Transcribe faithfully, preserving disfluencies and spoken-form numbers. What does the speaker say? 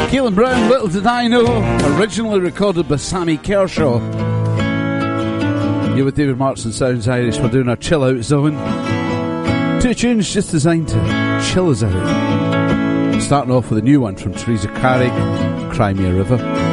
Keelan Brown, Little Did I Know, originally recorded by Sammy Kershaw. You with David Martin Sounds Irish. We're doing our chill out zone. Two tunes just designed to chill us out. Starting off with a new one from Teresa Carrig, Cry Me a River.